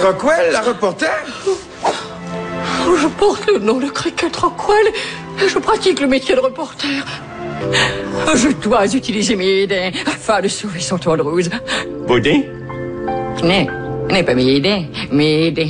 Rockwell, la reporter? Je porte le nom de Cricket Rockwell et je pratique le métier de reporter. Je dois utiliser mes idées afin de sauver son Andrews. Vos idées? N'est pas mes idées.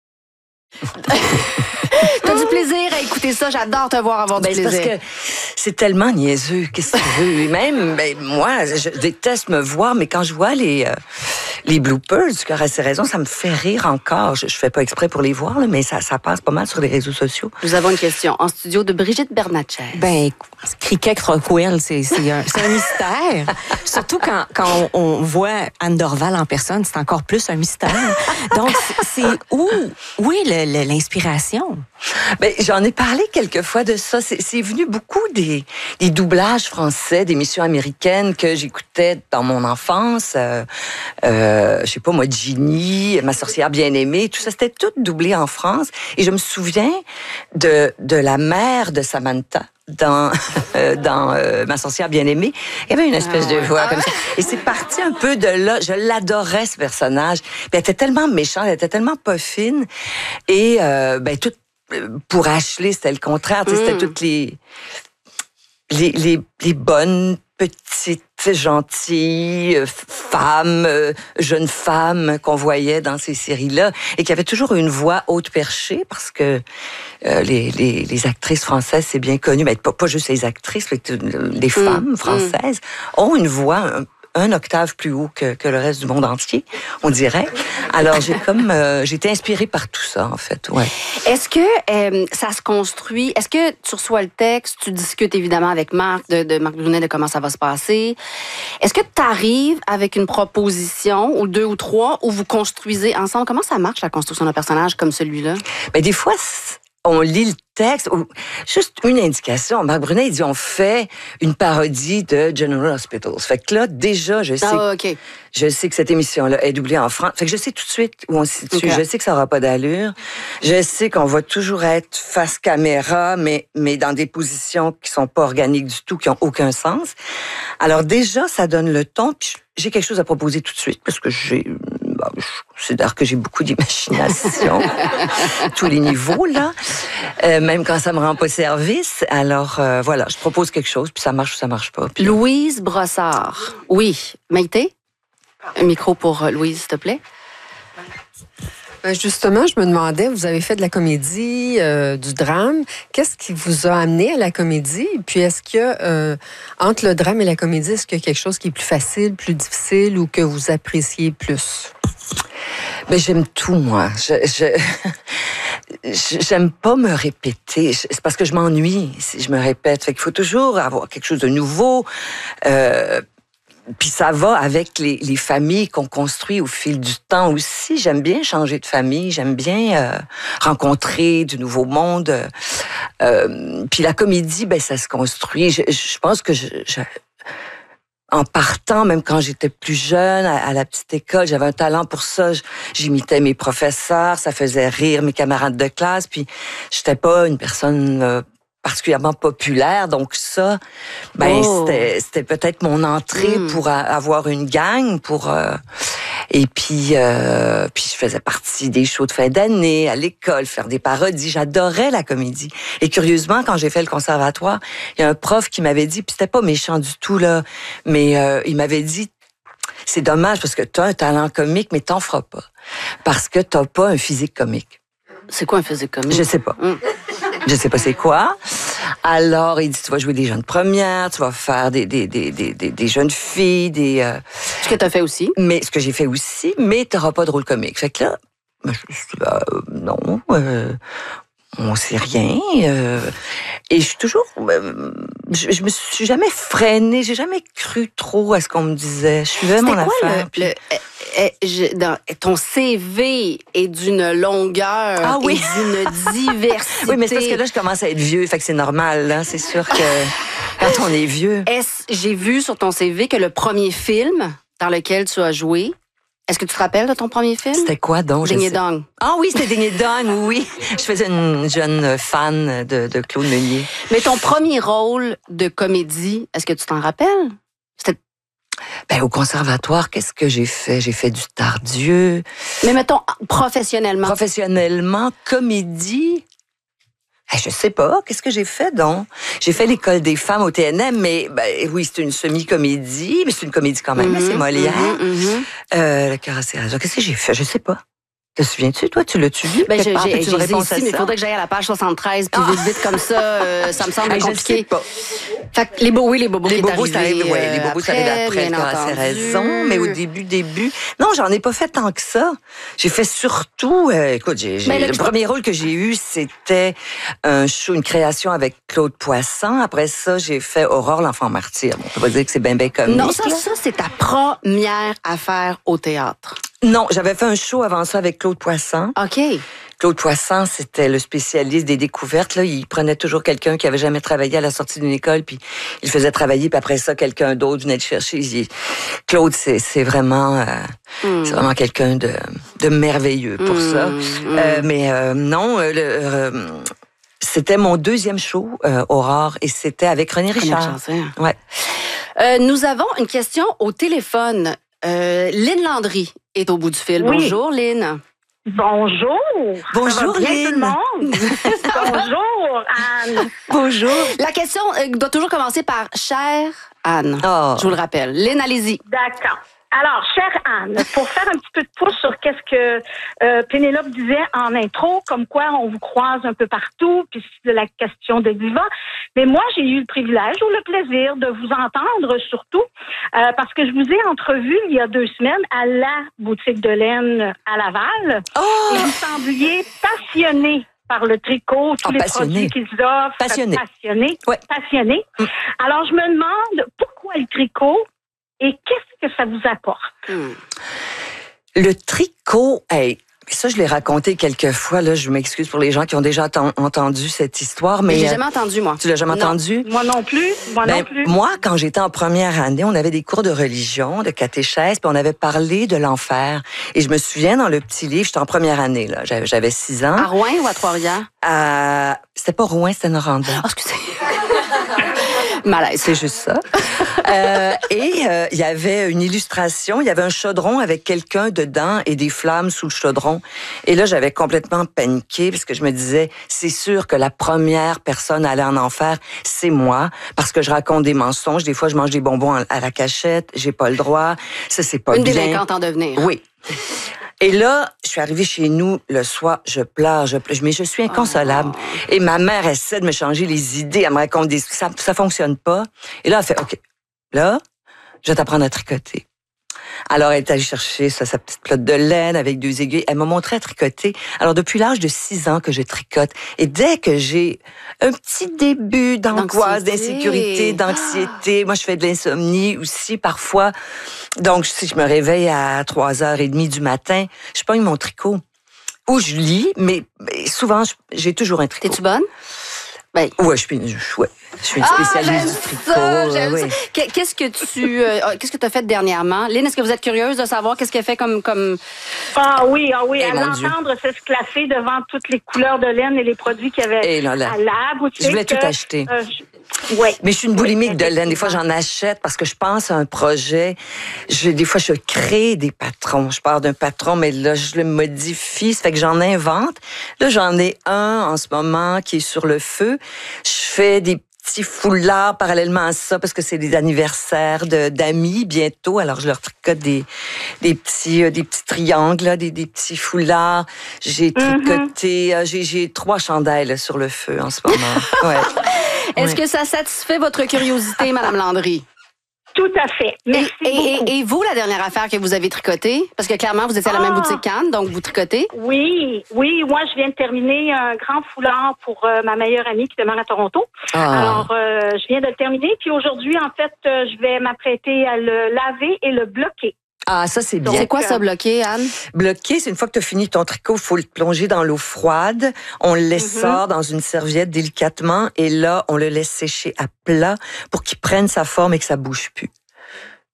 T'as du plaisir à écouter ça. J'adore te voir avoir du plaisir. Parce que c'est tellement niaiseux. Qu'est-ce que tu veux? Et même, moi, je déteste me voir, mais quand je vois les bloopers du Cœur à ses raisons, ça me fait rire encore. Je fais pas exprès pour les voir, là, mais ça passe pas mal sur les réseaux sociaux. Nous avons une question en studio de Brigitte Bernatchez. Cricket Rockwell, c'est un mystère. Surtout quand on voit Anne Dorval en personne, c'est encore plus un mystère. Donc, c'est où est l'inspiration? J'en ai parlé quelques fois de ça. C'est venu beaucoup des doublages français, d'émissions américaines que j'écoutais dans mon enfance. Je sais pas moi, Ginny, Ma sorcière bien-aimée, tout ça, c'était tout doublé en France. Et je me souviens de la mère de Samantha dans Ma sorcière bien-aimée. Il y avait une espèce de voix comme ça. Et c'est parti un peu de là. Je l'adorais, ce personnage. Puis elle était tellement méchante, elle était tellement pas fine. Et tout pour Ashley, c'était le contraire. C'était toutes les bonnes, petites, gentilles femmes, jeunes femmes qu'on voyait dans ces séries-là et qui avaient toujours une voix haute perchée parce que les actrices françaises, c'est bien connu, mais pas juste les actrices, les femmes françaises ont une voix un octave plus haut que le reste du monde entier, on dirait. Alors, j'ai été inspirée par tout ça, en fait, ouais. Est-ce que ça se construit? Est-ce que tu reçois le texte, tu discutes évidemment avec Marc, de Marc Brunet, de comment ça va se passer? Est-ce que tu arrives avec une proposition, ou deux ou trois, où vous construisez ensemble? Comment ça marche, la construction d'un personnage comme celui-là? Des fois, on lit le texte, juste une indication. Marc Brunet, il dit, on fait une parodie de General Hospital. Fait que là, déjà, je sais que cette émission-là est doublée en France. Fait que je sais tout de suite où on se situe. Okay. Je sais que ça n'aura pas d'allure. Je sais qu'on va toujours être face caméra, mais dans des positions qui sont pas organiques du tout, qui ont aucun sens. Alors déjà, ça donne le ton. Puis j'ai quelque chose à proposer tout de suite, parce que je considère que j'ai beaucoup d'imagination à tous les niveaux, là. Même quand ça me rend pas service. Alors, voilà, je propose quelque chose, puis ça marche ou ça marche pas. Puis... Louise Brossard. Oui. Maïté? Un micro pour Louise, s'il te plaît. Justement, je me demandais, vous avez fait de la comédie, du drame. Qu'est-ce qui vous a amené à la comédie? Puis est-ce que, entre le drame et la comédie, est-ce qu'il y a quelque chose qui est plus facile, plus difficile ou que vous appréciez plus? J'aime tout, moi. J'aime pas me répéter. C'est parce que je m'ennuie si je me répète. Fait qu'il faut toujours avoir quelque chose de nouveau. Puis ça va avec les familles qu'on construit au fil du temps aussi. J'aime bien changer de famille. J'aime bien rencontrer du nouveau monde. Puis la comédie, ça se construit. Je pense que en partant, même quand j'étais plus jeune, à la petite école, j'avais un talent pour ça. J'imitais mes professeurs, ça faisait rire mes camarades de classe. Puis j'étais pas une personne particulièrement populaire, donc ça, c'était peut-être mon entrée pour avoir une gang, et puis je faisais partie des shows de fin d'année, à l'école, faire des parodies. J'adorais la comédie. Et curieusement, quand j'ai fait le conservatoire, il y a un prof qui m'avait dit, puis c'était pas méchant du tout, là, mais il m'avait dit, c'est dommage parce que t'as un talent comique, mais t'en feras pas. Parce que t'as pas un physique comique. C'est quoi un physique comique? Je sais pas. Je sais pas c'est quoi. Alors, il dit, tu vas jouer des jeunes premières, tu vas faire des jeunes filles, Ce que tu as fait aussi. Mais ce que j'ai fait aussi, mais t'auras pas de rôle comique. Fait que là, je me suis dit, non, on sait rien. Et je suis toujours... je me suis jamais freinée, j'ai jamais cru trop à ce qu'on me disait. Je suivais mon affaire. Ton CV est d'une longueur et d'une diversité. Oui, mais c'est parce que là, je commence à être vieux, fait que c'est normal, là. C'est sûr que quand on est vieux... J'ai vu sur ton CV que le premier film dans lequel tu as joué, est-ce que tu te rappelles de ton premier film? C'était quoi donc? Ding et Dong. Ah oui, c'était Ding et Dong, oui. Je faisais une jeune fan de Claude Meunier. Mais ton premier rôle de comédie, est-ce que tu t'en rappelles? Au conservatoire, qu'est-ce que j'ai fait? J'ai fait du Tardieu. Mais mettons, professionnellement. Professionnellement, comédie. Je sais pas, qu'est-ce que j'ai fait donc? J'ai fait l'école des femmes au TNM, mais oui, c'est une semi-comédie, mais c'est une comédie quand même, c'est Molière. Le cœur à Cérès. Qu'est-ce que j'ai fait? Je sais pas. Te souviens-tu, toi? Tu l'as-tu vu? J'ai ici, mais il faudrait que j'aille à la page 73, puis vite comme ça, ça me semble compliqué. Je sais pas. Fait que les bobos, les bobos, ça arrive après, le cœur à Céraison, mais au début. Non, j'en ai pas fait tant que ça. J'ai fait surtout, écoute, le premier rôle que j'ai eu, c'était un show, une création avec Claude Poisson. Après ça, j'ai fait Aurore, l'enfant martyr. Bon, on peut pas dire que c'est bien comique. Non, ça, c'est ta première affaire au théâtre. Non, j'avais fait un show avant ça avec Claude Poisson. OK. Claude Poisson, c'était le spécialiste des découvertes. Là, il prenait toujours quelqu'un qui avait jamais travaillé à la sortie d'une école, puis il faisait travailler, puis après ça, quelqu'un d'autre venait le chercher. Claude, c'est vraiment quelqu'un de merveilleux pour ça. Non, c'était mon deuxième show, Aurore, et c'était avec René Richard. Ouais. Nous avons une question au téléphone. Lynn Landry est au bout du fil. Oui. Bonjour, Lynn. Bonjour. Bonjour, Lynn. Bonjour, Anne. Bonjour. La question doit toujours commencer par « Chère Anne ». Je vous le rappelle. Lynn, allez-y. D'accord. Alors, chère Anne, pour faire un petit peu de pouce sur qu'est-ce que Pénélope disait en intro, comme quoi on vous croise un peu partout, puis c'est la question de diva. Mais moi, j'ai eu le privilège ou le plaisir de vous entendre surtout, parce que je vous ai entrevu il y a 2 semaines à la boutique de laine à Laval. Et vous sembliez passionné par le tricot, tous les produits qu'ils offrent. Passionné. Ouais. Passionné. Alors, je me demande pourquoi le tricot et qu'est-ce que ça vous apporte? Le tricot, ça, je l'ai raconté quelques fois. Là, je m'excuse pour les gens qui ont déjà entendu cette histoire. Mais j'ai jamais entendu, moi. Tu l'as jamais entendu? Moi non plus. Moi, quand j'étais en première année, on avait des cours de religion, de catéchèse, puis on avait parlé de l'enfer. Et je me souviens, dans le petit livre, j'étais en première année, là, j'avais 6 ans. À Rouen ou à Trois-Rivières? C'était pas Rouen, c'était Noranda. Excusez. Malaise. C'est juste ça. Il y avait une illustration, il y avait un chaudron avec quelqu'un dedans et des flammes sous le chaudron. Et là, j'avais complètement paniqué parce que je me disais, c'est sûr que la première personne à aller en enfer, c'est moi, parce que je raconte des mensonges. Des fois, je mange des bonbons à la cachette, j'ai pas le droit. Ça, c'est pas bien. Une délinquante en devenir. Oui. Et là, je suis arrivée chez nous le soir, je pleure, mais je suis inconsolable. Et ma mère essaie de me changer les idées, elle me raconte des trucs, ça fonctionne pas. Et là, elle fait, OK, là, je vais t'apprendre à tricoter. Alors, elle est allée chercher sa petite pelote de laine avec 2 aiguilles. Elle m'a montré à tricoter. Alors, depuis l'âge de 6 ans que je tricote. Et dès que j'ai un petit début d'angoisse, d'insécurité, d'anxiété, moi, je fais de l'insomnie aussi parfois. Donc, si je me réveille à 3h30 du matin, je pogne mon tricot. Ou je lis, mais souvent, j'ai toujours un tricot. T'es-tu bonne? Ouais, je suis une spécialiste du tricot. J'aime ça. Qu'est-ce que tu as fait dernièrement? Lynn, est-ce que vous êtes curieuse de savoir qu'est-ce qu'elle fait comme... Ah oui. À l'entendre s'esclaffer devant toutes les couleurs de laine et les produits qu'il y avait à la boutique. Je voulais tout acheter. Ouais. Mais je suis une boulimique de laine. Des fois, j'en achète parce que je pense à un projet. Des fois, je crée des patrons. Je pars d'un patron, mais là, je le modifie. Ça fait que j'en invente. Là, j'en ai un en ce moment qui est sur le feu. Je fais des petits foulards parallèlement à ça parce que c'est des anniversaires d'amis bientôt. Alors, je leur tricote des petits triangles, là, des petits foulards. J'ai tricoté, j'ai 3 chandelles là, sur le feu en ce moment. Ouais. Est-ce que ça satisfait votre curiosité, Madame Landry? Tout à fait. Merci beaucoup. Et vous, la dernière affaire que vous avez tricotée? Parce que clairement, vous étiez à la même boutique qu'Anne, donc vous tricotez. Oui. Moi, je viens de terminer un grand foulard pour ma meilleure amie qui demeure à Toronto. Alors, je viens de le terminer. Puis aujourd'hui, en fait, je vais m'apprêter à le laver et le bloquer. Ah, ça, c'est bien. C'est quoi ça, bloquer, Anne? Bloquer, c'est une fois que tu as fini ton tricot, il faut le plonger dans l'eau froide. On le sort dans une serviette délicatement et là, on le laisse sécher à plat pour qu'il prenne sa forme et que ça bouge plus.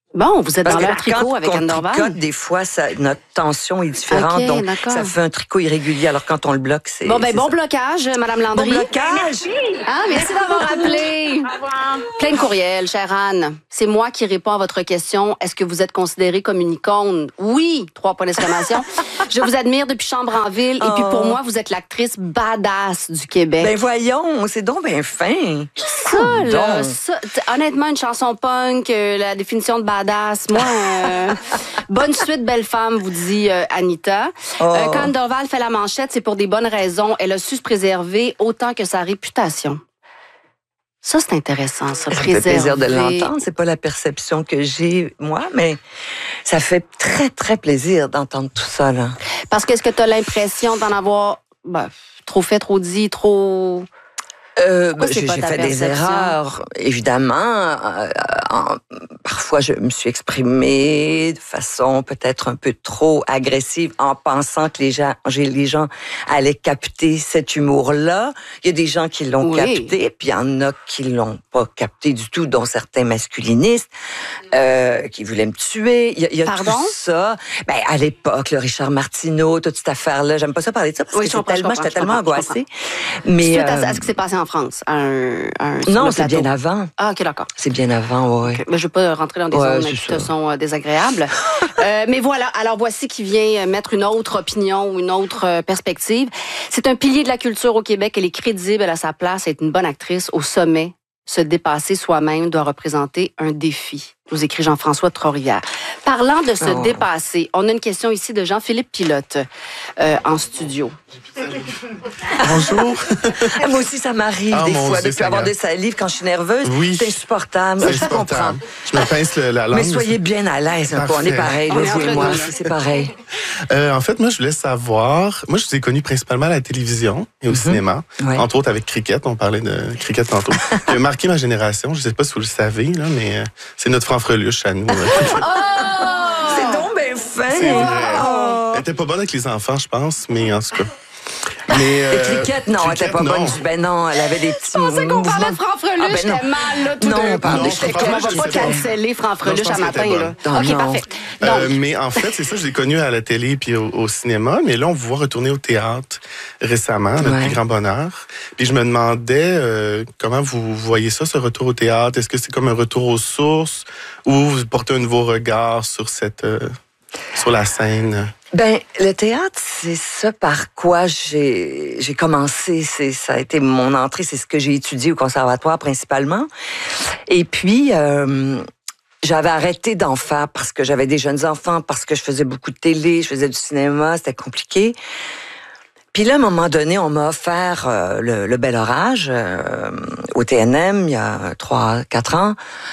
Bon, vous êtes Parce dans que leur tricot avec quand Anne on Dorval? tricote, des fois, notre tension est différente, Ok, donc d'accord. ça fait un tricot irrégulier. Alors quand on le bloque, c'est Bon, ben, c'est bon ça. blocage, Madame Landry. Bon blocage! Ah, merci d'avoir appelé. Au revoir. Plein de courriels, chère Anne. C'est moi qui réponds à votre question. Est-ce que vous êtes considérée comme une icône? Oui, 3 points d'exclamation. Je vous admire depuis Chambre en ville. Et puis pour moi, vous êtes l'actrice badass du Québec. Ben voyons, c'est donc bien fin. Ça, là, honnêtement, une chanson punk, la définition de badass, moi, bonne suite, belle femme, vous dit Anita. Quand Anne Dorval fait la manchette, c'est pour des bonnes raisons. Elle a su se préserver autant que sa réputation. Ça, c'est intéressant, ça, Ça me préserver. fait plaisir de l'entendre. C'est pas la perception que j'ai, moi, mais ça fait très, très plaisir d'entendre tout ça, là. Parce que est-ce que tu as l'impression d'en avoir trop fait, trop dit, trop... Pourquoi c'est J'ai pas ta fait des perception? erreurs, évidemment. Parfois, je me suis exprimée de façon peut-être un peu trop agressive en pensant que les gens allaient capter cet humour-là. Il y a des gens qui l'ont Oui. capté, puis il y en a qui l'ont pas capté du tout, dont certains masculinistes qui voulaient me tuer. Il y a Pardon? tout ça. Ben, à l'époque, le Richard Martineau, toute cette affaire-là, j'aime pas ça parler de ça parce Oui, que je comprends, j'étais je tellement comprends. angoissée. Mais Suite à ce qui s'est passé en France, sur non, le c'est plateau. bien avant. Ah, OK, d'accord. C'est bien avant, oui. Okay. Mais je ne vais pas rentrer dans des Ouais, zones c'est qui ça. te sont désagréables. Mais voilà, alors voici qui vient mettre une autre opinion ou une autre perspective. C'est un pilier de la culture au Québec. Elle est crédible, elle a sa place, elle est une bonne actrice. Au sommet, se dépasser soi-même doit représenter un défi, nous écrit Jean-François de Trois-Rivières. Parlant de se dépasser, on a une question ici de Jean-Philippe Pilote en studio. Bonjour. Moi aussi, ça m'arrive Ah, des mon fois Dieu, de plus avoir des Seigneur. salives quand je suis nerveuse. Oui. C'est insupportable. C'est Je comprends. insupportable. Je me pince la langue. Mais soyez bien à l'aise un peu. On est Parfait. pareil, On est là, vous entre et moi. nous, là. C'est pareil. En fait, moi, je voulais savoir. Moi, je vous ai connu principalement à la télévision et au cinéma. Ouais. Entre autres avec Cricket. On parlait de Cricket tantôt. Qui a marqué ma génération. Je ne sais pas si vous le savez, là, mais c'est notre fanfreluche à nous. C'est donc bien fin. C'est vrai. Oh. Elle était pas bonne avec les enfants, je pense, mais en tout cas. Mais, Et Cricket, non, elle était pas bonne. Ben non, elle avait des petits Je pensais qu'on parlait de mouvements. Franfreluche, Ah, ben non. j'étais mal, là, tout Non, d'un on coup. parle de J'étais Franfreluche, comme, on va pas c'est bon. canceller Franfreluche Non, je à pense matin, qu'elle était là. bonne. OK, Non. parfait. Donc, mais en fait, c'est ça, je l'ai connu à la télé puis au cinéma, mais là, on vous voit retourner au théâtre récemment, notre Ouais. plus grand bonheur. Puis je me demandais comment vous voyez ça, ce retour au théâtre. Est-ce que c'est comme un retour aux sources ou vous portez un nouveau regard sur sur la scène? Ben, le théâtre, c'est ça par quoi j'ai commencé. Ça a été mon entrée, c'est ce que j'ai étudié au conservatoire principalement. Et puis, j'avais arrêté d'en faire parce que j'avais des jeunes enfants, parce que je faisais beaucoup de télé, je faisais du cinéma, c'était compliqué. Puis là, à un moment donné, on m'a offert le Bel Orage au TNM il y a 3-4 ans.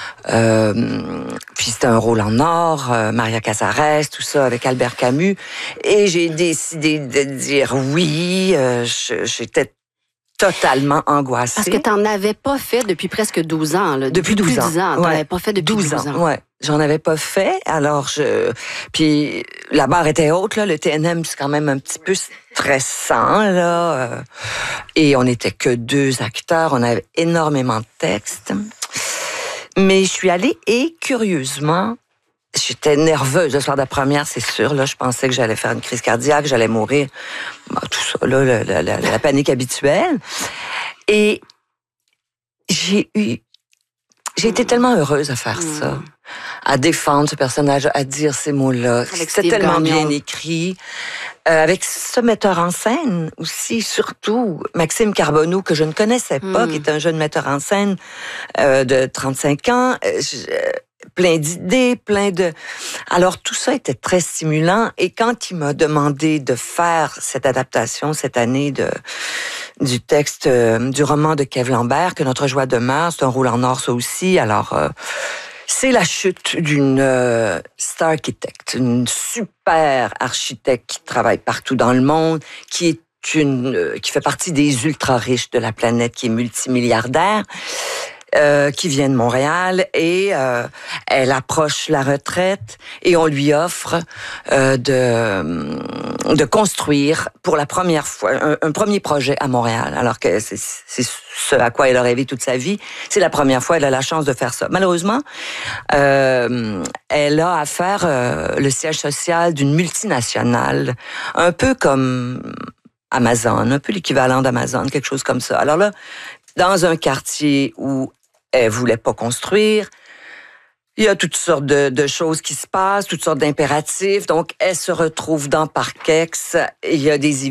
Puis c'était un rôle en or, Maria Casares, tout ça, avec Albert Camus. Et j'ai décidé de dire oui. J'étais totalement angoissée. parce que tu n'en avais pas fait depuis presque 12 ans. Là. Depuis 12 plus ans. de 10 ans. Tu n'en avais pas fait depuis 12 ans. Ouais. J'en avais pas fait. Alors, puis la barre était haute, là. Le TNM, c'est quand même un petit peu stressant, là. Et on n'était que 2 acteurs. On avait énormément de textes. Mais je suis allée et, curieusement, j'étais nerveuse le soir de la première, c'est sûr. Là, je pensais que j'allais faire une crise cardiaque, j'allais mourir. Bon, tout ça, là, la panique habituelle. Et j'ai été tellement heureuse à faire ça, à défendre ce personnage, à dire ces mots-là. Avec C'était Steve tellement Gagnon. bien écrit. Avec ce metteur en scène aussi, surtout Maxime Carbonneau, que je ne connaissais pas, qui est un jeune metteur en scène de 35 ans, plein d'idées, Alors tout ça était très stimulant. Et quand il m'a demandé de faire cette adaptation cette année du texte, du roman de Kev Lambert, Que notre joie demeure, c'est un rôle en or ça aussi. Alors c'est la chute d'une star architecte, une super architecte qui travaille partout dans le monde, qui fait partie des ultra riches de la planète, qui est multimilliardaire. qui vient de Montréal et elle approche la retraite et on lui offre de construire pour la première fois un premier projet à Montréal, alors que c'est ce à quoi elle a rêvé toute sa vie. C'est la première fois elle a la chance de faire ça. Malheureusement, elle a à faire le siège social d'une multinationale, un peu comme Amazon, un peu l'équivalent d'Amazon, quelque chose comme ça. Alors là, dans un quartier où elle voulait pas construire, il y a toutes sortes de choses qui se passent, toutes sortes d'impératifs. Donc, elle se retrouve dans Parkex. Il y a des